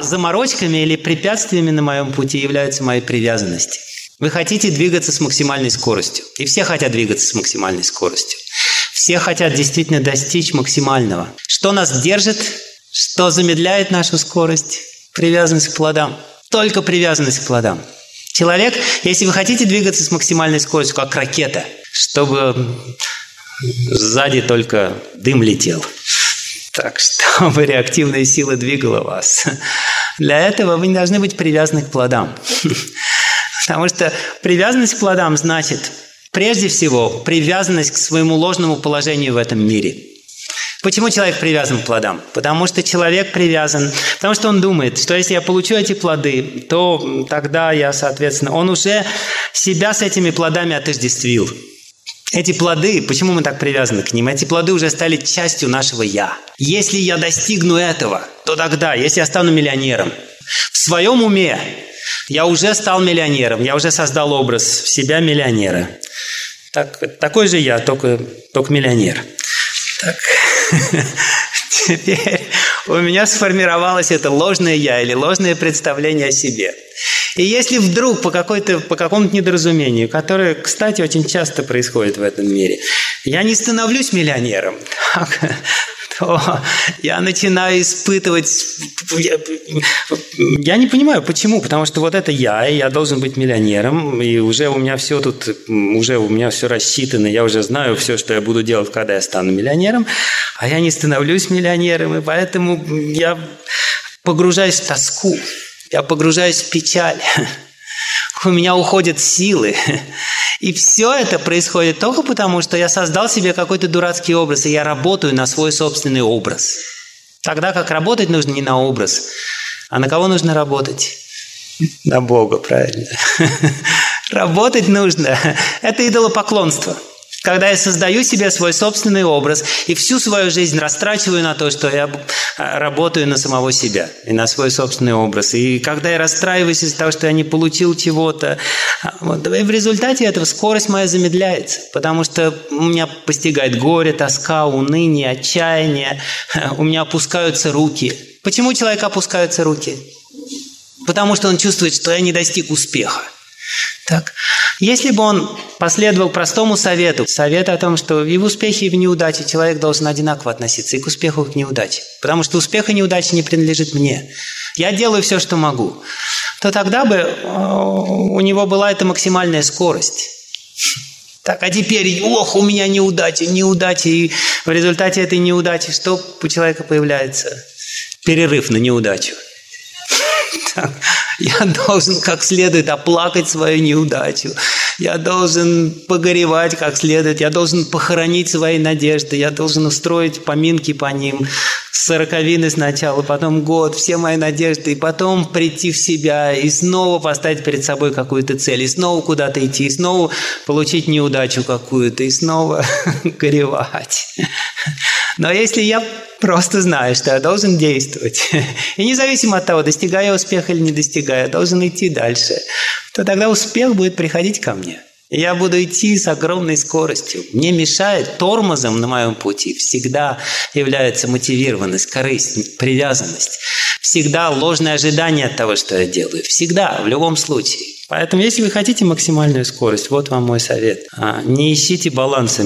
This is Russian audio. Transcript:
Заморочками или препятствиями на моем пути являются мои привязанности. Вы хотите двигаться с максимальной скоростью. И все хотят двигаться с максимальной скоростью. Все хотят действительно достичь максимального. Что нас держит? Что замедляет нашу скорость? Привязанность к плодам. Только привязанность к плодам. Человек, если вы хотите двигаться с максимальной скоростью, как ракета, чтобы сзади только дым летел, так, чтобы реактивная сила двигала вас, для этого вы не должны быть привязаны к плодам. Потому что привязанность к плодам значит, прежде всего, привязанность к своему ложному положению в этом мире. Почему человек привязан к плодам? Потому что человек привязан, потому что он думает, что если я получу эти плоды, то тогда я, соответственно, он уже себя с этими плодами отождествил. Эти плоды, почему мы так привязаны к ним? Эти плоды уже стали частью нашего «я». Если я достигну этого, то тогда, если я стану миллионером, в своем уме я уже стал миллионером, я уже создал образ себя миллионера. Такой же я, только миллионер. Так. Теперь у меня сформировалось это ложное «я» или ложное представление о себе. И если вдруг по какому-то недоразумению, которое, кстати, очень часто происходит в этом мире, я не становлюсь миллионером, то я начинаю испытывать... Я не понимаю, почему. Потому что вот это я, и я должен быть миллионером, и уже у меня все тут, уже у меня все рассчитано, я уже знаю все, что я буду делать, когда я стану миллионером, а я не становлюсь миллионером, и поэтому я погружаюсь в тоску, я погружаюсь в печаль, у меня уходят силы. И все это происходит только потому, что я создал себе какой-то дурацкий образ, и я работаю на свой собственный образ. Тогда как работать нужно не на образ, а на кого нужно работать? На Бога, правильно. Работать нужно. Это идолопоклонство. Когда я создаю себе свой собственный образ и всю свою жизнь растрачиваю на то, что я работаю на самого себя и на свой собственный образ. И когда я расстраиваюсь из-за того, что я не получил чего-то, в результате этого скорость моя замедляется, потому что у меня постигает горе, тоска, уныние, отчаяние, у меня опускаются руки. Почему у человека опускаются руки? Потому что он чувствует, что я не достиг успеха. Так. Если бы он последовал простому совету о том, что и в успехе, и в неудаче человек должен одинаково относиться и к успеху, и к неудаче, потому что успех и неудача не принадлежит мне, я делаю все, что могу, то тогда бы у него была эта максимальная скорость. Так, а теперь, у меня неудача, и в результате этой неудачи что у человека появляется? Перерыв на неудачу. Так. Я должен как следует оплакать свою неудачу. Я должен погоревать как следует. Я должен похоронить свои надежды. Я должен устроить поминки по ним. 40 сначала, потом год, все мои надежды. И потом прийти в себя и снова поставить перед собой какую-то цель. И снова куда-то идти. И снова получить неудачу какую-то. И снова горевать. Но если я просто знаю, что я должен действовать, и независимо от того, достигаю я успеха или не достигаю, я должен идти дальше, то тогда успех будет приходить ко мне. И я буду идти с огромной скоростью. Мне мешает, тормозом на моем пути всегда является мотивированность, корысть, привязанность. Всегда ложное ожидание от того, что я делаю. Всегда, в любом случае. Поэтому, если вы хотите максимальную скорость, вот вам мой совет. Не ищите баланса